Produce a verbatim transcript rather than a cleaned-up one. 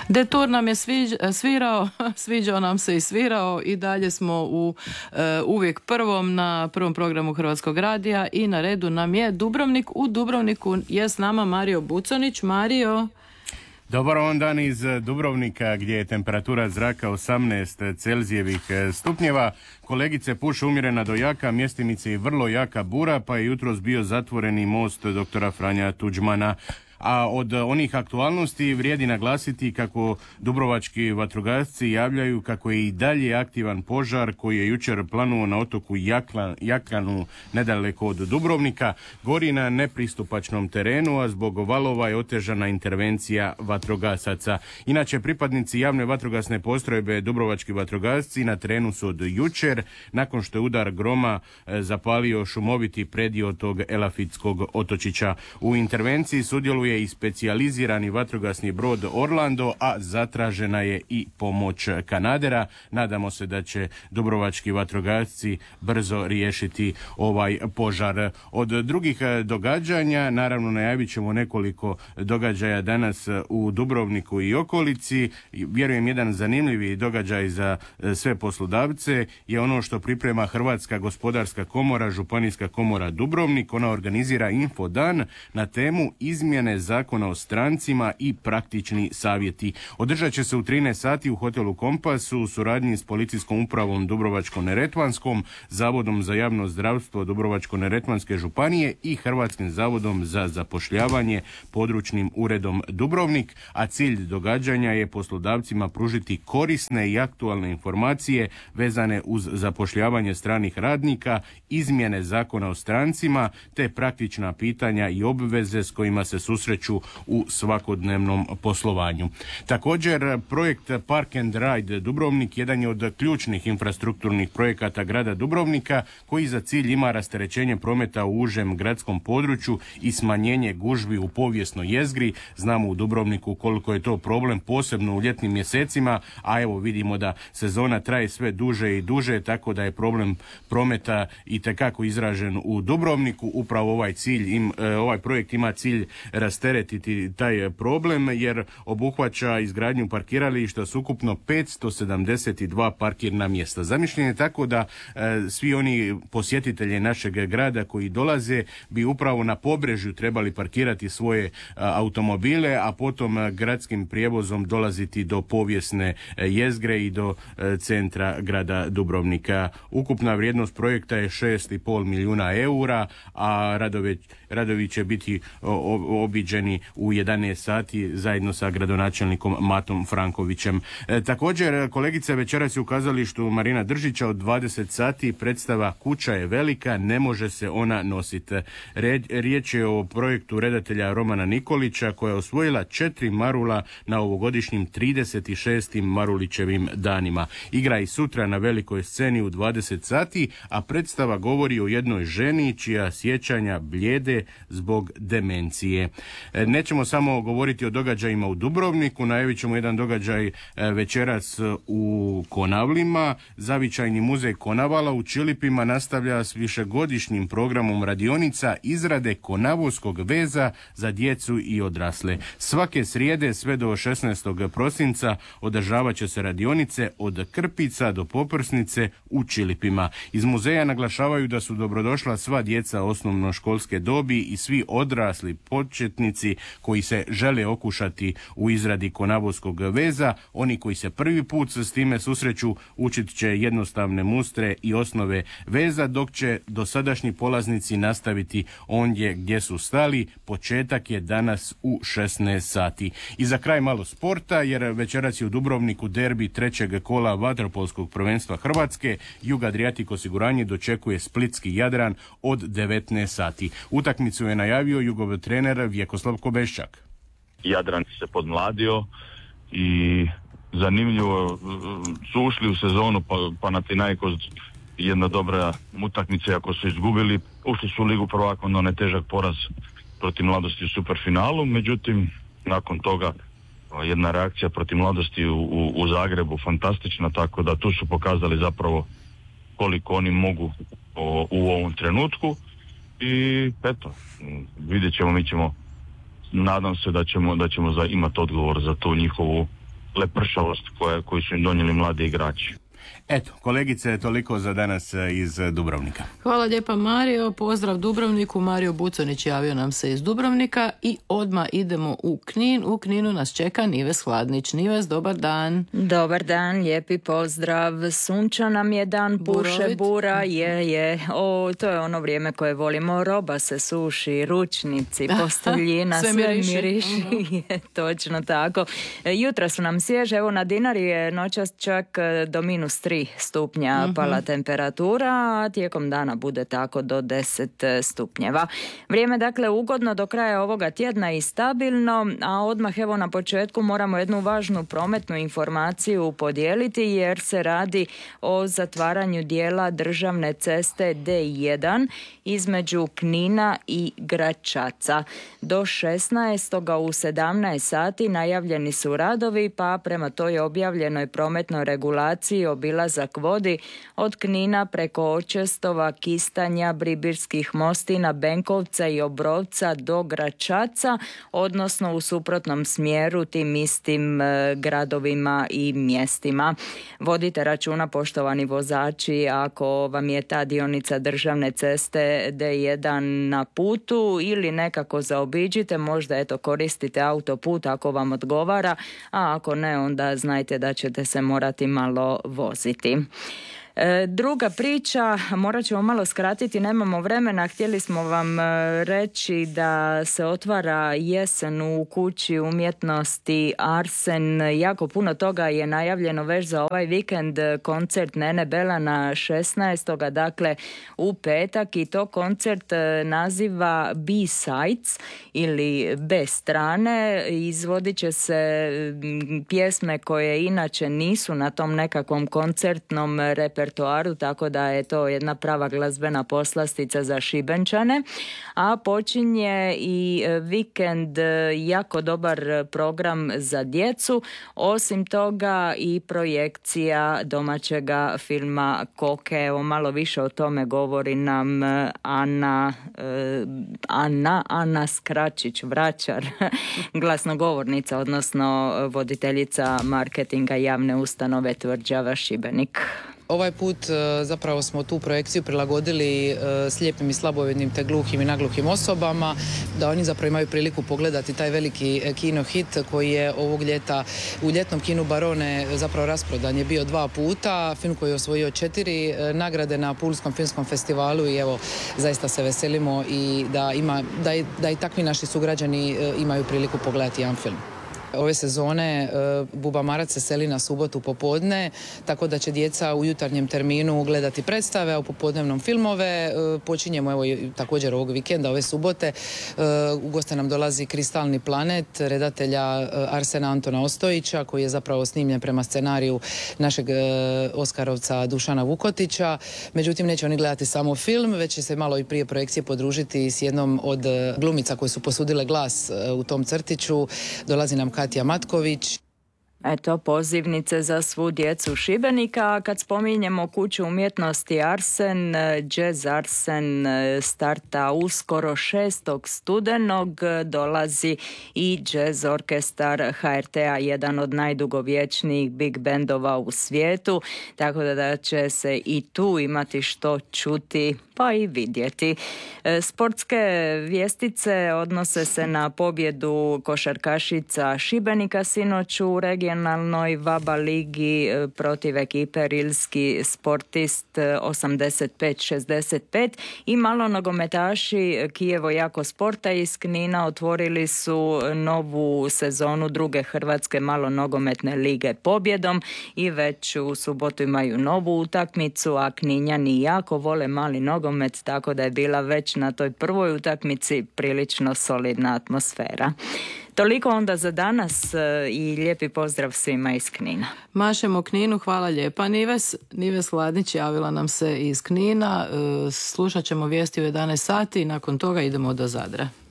Detur nam je sviđ, svirao, sviđao nam se i svirao i dalje smo u uh, uvijek prvom na prvom programu Hrvatskog radija i na redu nam je Dubrovnik. U Dubrovniku je s nama Mario Bucanić. Mario. Dobar on dan iz Dubrovnika gdje je temperatura zraka osamnaest Celzijevih stupnjeva. Kolegice puše umjerena do jaka, mjestimice i vrlo jaka bura, pa je jutros bio zatvoreni most doktora Franja Tuđmana. A od onih aktualnosti vrijedi naglasiti kako dubrovački vatrogasci javljaju kako je i dalje aktivan požar koji je jučer planuo na otoku Jaklan, Jaklanu nedaleko od Dubrovnika. Gori na nepristupačnom terenu, a zbog valova je otežana intervencija vatrogasaca. Inače, pripadnici javne vatrogasne postrojbe dubrovački vatrogasci na terenu su od jučer, nakon što je udar groma e, zapalio šumoviti predio tog elafitskog otočića. U intervenciji sudjeluje je i specijalizirani vatrogasni brod Orlando, a zatražena je i pomoć kanadera. Nadamo se da će dubrovački vatrogasci brzo riješiti ovaj požar. Od drugih događanja, naravno najavit ćemo nekoliko događaja danas u Dubrovniku i okolici. Vjerujem jedan zanimljivi događaj za sve poslodavce je ono što priprema Hrvatska gospodarska komora, Županijska komora Dubrovnik. Ona organizira infodan na temu izmjene Zakona o strancima i praktični savjeti. Održat će se u trinaest sati u hotelu Kompas u suradnji s policijskom upravom Dubrovačko-neretvanskom, Zavodom za javno zdravstvo Dubrovačko-neretvanske županije i Hrvatskim zavodom za zapošljavanje, područnim uredom Dubrovnik, a cilj događanja je poslodavcima pružiti korisne i aktualne informacije vezane uz zapošljavanje stranih radnika, izmjene Zakona o strancima te praktična pitanja i obveze s kojima se susreću u svakodnevnom poslovanju. Također, projekt Park and Ride Dubrovnik jedan je od ključnih infrastrukturnih projekata grada Dubrovnika koji za cilj ima rasterećenje prometa u užem gradskom području i smanjenje gužvi u povijesnoj jezgri. Znamo u Dubrovniku koliko je to problem, posebno u ljetnim mjesecima, a evo vidimo da sezona traje sve duže i duže, tako da je problem prometa itekako izražen u Dubrovniku. Upravo ovaj cilj, im, ovaj projekt ima cilj rasteretiti taj problem jer obuhvaća izgradnju parkirališta s ukupno petsto sedamdeset dva parkirna mjesta. Zamišljen je tako da e, svi oni posjetitelji našeg grada koji dolaze bi upravo na pobrežju trebali parkirati svoje a, automobile, a potom a, gradskim prijevozom dolaziti do povijesne a, jezgre i do a, centra grada Dubrovnika. Ukupna vrijednost projekta je šest i pol milijuna eura, a radovi, radovi će biti o, o, obiđeni u jedanaest sati zajedno sa gradonačelnikom Matom Frankovićem. E, također, kolegice, večeras je u kazalištu Marina Držića od dvadeset sati predstava Kuća je velika, ne može se ona nositi. Riječ je o projektu redatelja Romana Nikolića koja je osvojila četiri marula na ovogodišnjim trideset šestim Marulićevim danima. Igra i sutra na velikoj sceni u dvadeset sati, a predstava govori o jednoj ženi čija sjećanja blijede zbog demencije. Nećemo samo govoriti o događajima u Dubrovniku, najavit ćemo jedan događaj večeras u Konavlima. Zavičajni muzej Konavala u Čilipima nastavlja s višegodišnjim programom radionica izrade konavovskog veza za djecu i odrasle. Svake srijede sve do šesnaestog prosinca održavat će se radionice od krpica do poprsnice u Čilipima. Iz muzeja naglašavaju da su dobrodošla sva djeca osnovnoškolske dobi i svi odrasli početnici koji se žele okušati u izradi konavovskog veza. Oni koji se prvi put s time susreću učit će jednostavne mustre i osnove veza, dok će dosadašnji polaznici nastaviti ondje gdje su stali. Početak je danas u šesnaest sati. I za kraj malo sporta, jer večeras je u Dubrovniku derbi trećeg kola vaterpolskog prvenstva Hrvatske. Jug Adriatic osiguranje dočekuje splitski Jadran od devetnaest sati. Utakmicu je najavio Jugov trener Vjekoslav Kobeščak. Jadran se podmladio i zanimljivo su ušli u sezonu pa, Panathinaikos jedna dobra utakmica, ako su izgubili, ušli su u Ligu prvaka, onda onaj težak poraz protiv Mladosti u superfinalu, međutim nakon toga jedna reakcija protiv Mladosti u, u, u Zagrebu fantastična, tako da tu su pokazali zapravo koliko oni mogu o, u ovom trenutku i eto, vidjet ćemo, mi ćemo, nadam se da ćemo, da ćemo za, imati odgovor za tu njihovu lepršavost koje, koju su im donijeli mladi igrači. Eto, kolegice, toliko za danas iz Dubrovnika. Hvala lijepa Mario, pozdrav Dubrovniku. Mario Buconić javio nam se iz Dubrovnika i odmah idemo u Knin. U Kninu nas čeka Nives Hladnić. Nives, dobar dan. Dobar dan, lijepi pozdrav. Sunčan nam je dan, puše Burovit. bura, je, je. O, to je ono vrijeme koje volimo. Roba se suši, ručnici, posteljina, sve sve miriši. miriši. Uh-huh. Je, točno tako. Jutra su nam svježe, evo na Dinari je noćas čak do minus tri stupnja uh-huh. pala temperatura, a tijekom dana bude tako do deset stupnjeva. Vrijeme dakle ugodno do kraja ovoga tjedna i stabilno, a odmah evo na početku moramo jednu važnu prometnu informaciju podijeliti jer se radi o zatvaranju dijela državne ceste D jedan između Knina i Gračaca. Do šesnaestog u sedamnaest sati najavljeni su radovi, pa prema toj objavljenoj prometnoj regulaciji obilazak vodi od Knina preko Očestova, Kistanja, Bribirskih Mostina, Benkovca i Obrovca do Gračaca, odnosno u suprotnom smjeru tim istim e, gradovima i mjestima. Vodite računa, poštovani vozači, ako vam je ta dionica državne ceste D jedan na putu ili nekako zaobiđite, možda eto koristite autoput ako vam odgovara, a ako ne, onda znajte da ćete se morati malo voziti. E, druga priča, morat ćemo malo skratiti, nemamo vremena, htjeli smo vam e, reći da se otvara jesen u kući umjetnosti Arsen. Jako puno toga je najavljeno već za ovaj vikend, koncert Nene Belana šesnaestog dakle u petak, i to koncert e, naziva B-Sides ili B strane. Izvodit će se m, pjesme koje inače nisu na tom nekakvom koncertnom repertoaru, tako da je to jedna prava glazbena poslastica za Šibenčane. A počinje i vikend jako dobar program za djecu. Osim toga i projekcija domaćega filma Koke. Evo, malo više o tome govori nam Ana Ana, Ana Skračić, Vračar, glasnogovornica, odnosno voditeljica marketinga javne ustanove Tvrđava Šibenik. Ovaj put zapravo smo tu projekciju prilagodili slijepim i slabovidnim te gluhim i nagluhim osobama, da oni zapravo imaju priliku pogledati taj veliki kino hit koji je ovog ljeta u ljetnom kinu Barone zapravo rasprodan je bio dva puta, film koji je osvojio četiri nagrade na Pulskom filmskom festivalu i evo zaista se veselimo i da, ima, da, i, da i takvi naši sugrađani imaju priliku pogledati jedan film. Ove sezone Buba Marac se seli na subotu popodne, tako da će djeca u jutarnjem terminu gledati predstave, a u popodnevnom filmove. Počinjemo evo također ovog vikenda, ove subote. U goste nam dolazi Kristalni planet, redatelja Arsena Antona Ostojića, koji je zapravo snimljen prema scenariju našeg Oskarovca Dušana Vukotića. Međutim, neće oni gledati samo film, već će se malo i prije projekcije podružiti s jednom od glumica koje su posudile glas u tom crtiću. Dolazi nam Katja Matković. Eto, pozivnice za svu djecu Šibenika. Kad spominjemo kuću umjetnosti Arsen, Jazz Arsen starta uskoro šestog studenog. Dolazi i Jazz orkestar H R T-a, jedan od najdugovječnijih big bandova u svijetu, tako da će se i tu imati što čuti pa i vidjeti. Sportske vijestice odnose se na pobjedu košarkašica Šibenika sinoć u regionalnoj VABA ligi protiv ekipe Rilski Sportist osamdeset pet šezdeset pet i malo nogometaši Kijevo Jako Sporta iz Knina otvorili su novu sezonu druge Hrvatske malo nogometne lige pobjedom i već u subotu imaju novu utakmicu, a Kninjani jako vole mali nogomet, tako da je bila već na toj prvoj utakmici prilično solidna atmosfera. Toliko onda za danas i lijepi pozdrav svima iz Knina. Mašemo Kninu, hvala lijepa Nives. Nives Hladnić javila nam se iz Knina. Slušat ćemo vijesti u jedanaest sati i nakon toga idemo do Zadra.